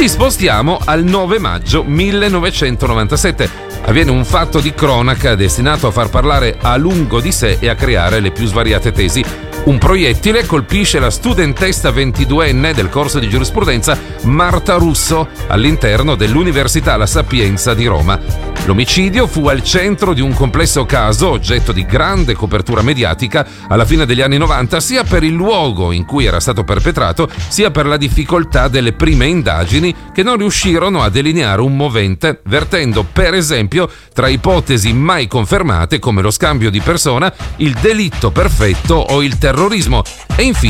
Ci spostiamo al 9 maggio 1997. Avviene un fatto di cronaca destinato a far parlare a lungo di sé e a creare le più svariate tesi. Un proiettile colpisce la studentessa 22enne del corso di giurisprudenza Marta Russo all'interno dell'Università La Sapienza di Roma. L'omicidio fu al centro di un complesso caso oggetto di grande copertura mediatica alla fine degli anni 90, sia per il luogo in cui era stato perpetrato, sia per la difficoltà delle prime indagini che non riuscirono a delineare un movente, vertendo per esempio tra ipotesi mai confermate come lo scambio di persona, il delitto perfetto o il terrorismo. E infine